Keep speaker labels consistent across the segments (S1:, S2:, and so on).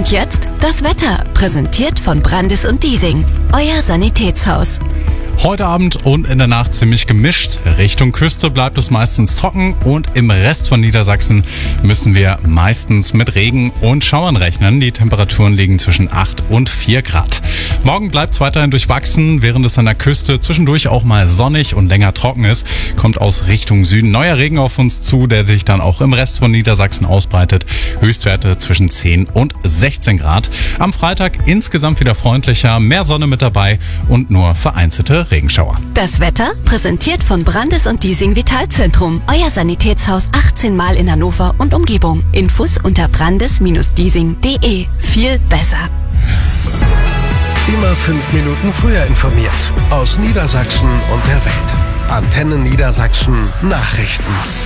S1: Und jetzt das Wetter, präsentiert von Brandis und Diesing, euer Sanitätshaus.
S2: Heute Abend und in der Nacht ziemlich gemischt. Richtung Küste bleibt es meistens trocken und im Rest von Niedersachsen müssen wir meistens mit Regen und Schauern rechnen. Die Temperaturen liegen zwischen 8 und 4 Grad. Morgen bleibt es weiterhin durchwachsen, während es an der Küste zwischendurch auch mal sonnig und länger trocken ist. Kommt aus Richtung Süden neuer Regen auf uns zu, der sich dann auch im Rest von Niedersachsen ausbreitet. Höchstwerte zwischen 10 und 16 Grad. Am Freitag insgesamt wieder freundlicher, mehr Sonne mit dabei und nur vereinzelte Regenschauer.
S1: Das Wetter präsentiert von Brandis und Diesing Vitalzentrum. Euer Sanitätshaus 18 Mal in Hannover und Umgebung. Infos unter brandis-diesing.de. Viel besser.
S3: Immer 5 Minuten früher informiert. Aus Niedersachsen und der Welt. Antenne Niedersachsen Nachrichten.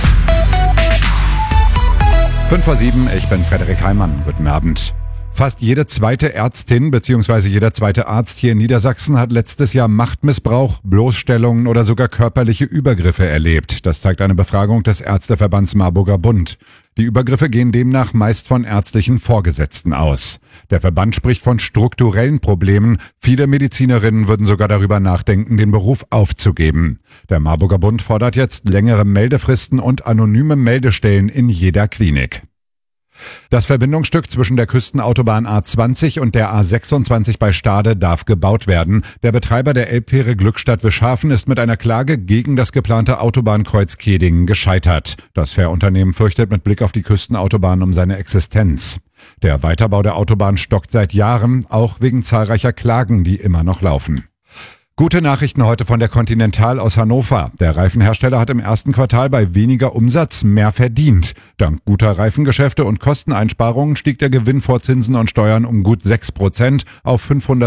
S4: 6:55, ich bin Frederik Heimann. Guten Abend. Fast jede zweite Ärztin bzw. jeder zweite Arzt hier in Niedersachsen hat letztes Jahr Machtmissbrauch, Bloßstellungen oder sogar körperliche Übergriffe erlebt. Das zeigt eine Befragung des Ärzteverbands Marburger Bund. Die Übergriffe gehen demnach meist von ärztlichen Vorgesetzten aus. Der Verband spricht von strukturellen Problemen. Viele Medizinerinnen würden sogar darüber nachdenken, den Beruf aufzugeben. Der Marburger Bund fordert jetzt längere Meldefristen und anonyme Meldestellen in jeder Klinik. Das Verbindungsstück zwischen der Küstenautobahn A20 und der A26 bei Stade darf gebaut werden. Der Betreiber der Elbfähre Glückstadt-Wischhafen ist mit einer Klage gegen das geplante Autobahnkreuz Kehdingen gescheitert. Das Fährunternehmen fürchtet mit Blick auf die Küstenautobahn um seine Existenz. Der Weiterbau der Autobahn stockt seit Jahren, auch wegen zahlreicher Klagen, die immer noch laufen. Gute Nachrichten heute von der Continental aus Hannover. Der Reifenhersteller hat im ersten Quartal bei weniger Umsatz mehr verdient. Dank guter Reifengeschäfte und Kosteneinsparungen stieg der Gewinn vor Zinsen und Steuern um gut 6% auf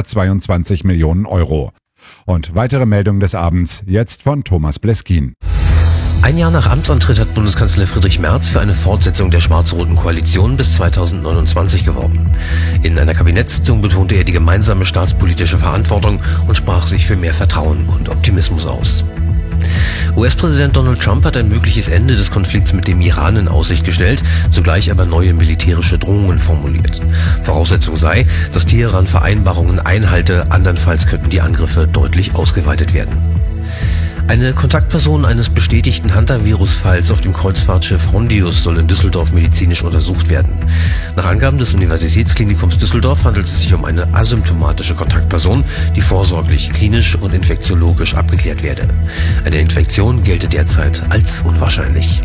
S4: 522 Millionen Euro. Und weitere Meldungen des Abends jetzt von Thomas Bleskin.
S5: Ein Jahr nach Amtsantritt hat Bundeskanzler Friedrich Merz für eine Fortsetzung der schwarz-roten Koalition bis 2029 geworben. In einer Kabinettssitzung betonte er die gemeinsame staatspolitische Verantwortung und sprach sich für mehr Vertrauen und Optimismus aus. US-Präsident Donald Trump hat ein mögliches Ende des Konflikts mit dem Iran in Aussicht gestellt, zugleich aber neue militärische Drohungen formuliert. Voraussetzung sei, dass Teheran Vereinbarungen einhalte, andernfalls könnten die Angriffe deutlich ausgeweitet werden. Eine Kontaktperson eines bestätigten Hantavirus-Falls auf dem Kreuzfahrtschiff Hondius soll in Düsseldorf medizinisch untersucht werden. Nach Angaben des Universitätsklinikums Düsseldorf handelt es sich um eine asymptomatische Kontaktperson, die vorsorglich klinisch und infektiologisch abgeklärt werde. Eine Infektion gelte derzeit als unwahrscheinlich.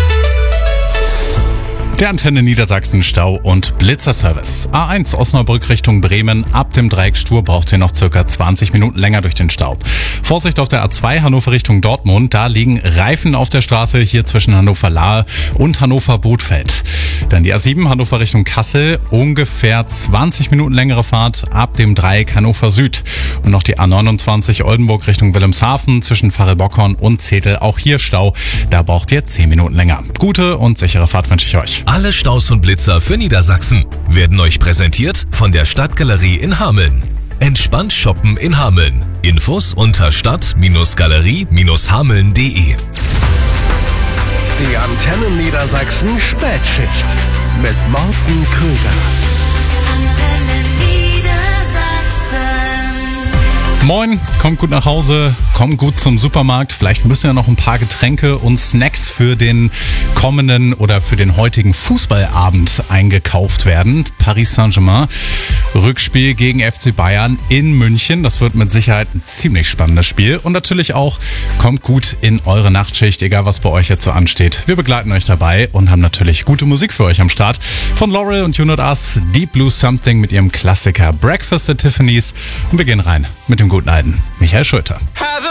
S2: Der Antenne Niedersachsen Stau- und Blitzerservice. A1 Osnabrück Richtung Bremen. Ab dem Dreieck Stur braucht ihr noch circa 20 Minuten länger durch den Staub. Vorsicht auf der A2 Hannover Richtung Dortmund. Da liegen Reifen auf der Straße, hier zwischen Hannover-Lahe und Hannover-Bothfeld. Dann die A7 Hannover Richtung Kassel. Ungefähr 20 Minuten längere Fahrt ab dem Dreieck Hannover Süd. Und noch die A29 Oldenburg Richtung Wilhelmshaven zwischen Pfarre-Bockhorn und Zetel. Auch hier Stau. Da braucht ihr 10 Minuten länger. Gute und sichere Fahrt wünsche ich euch.
S6: Alle Staus und Blitzer für Niedersachsen werden euch präsentiert von der Stadtgalerie in Hameln. Entspannt shoppen in Hameln. Infos unter stadt-galerie-hameln.de.
S3: Die Antenne Niedersachsen Spätschicht mit Morten Krüger.
S2: Moin, kommt gut nach Hause, kommt gut zum Supermarkt. Vielleicht müssen ja noch ein paar Getränke und Snacks für den kommenden oder für den heutigen Fußballabend eingekauft werden. Paris Saint-Germain, Rückspiel gegen FC Bayern in München. Das wird mit Sicherheit ein ziemlich spannendes Spiel. Und natürlich auch, kommt gut in eure Nachtschicht, egal was bei euch jetzt so ansteht. Wir begleiten euch dabei und haben natürlich gute Musik für euch am Start. Von Laurel und You Not Us, Deep Blue Something mit ihrem Klassiker Breakfast at Tiffany's. Und wir gehen rein mit dem guten alten Michael Schulter.
S7: Have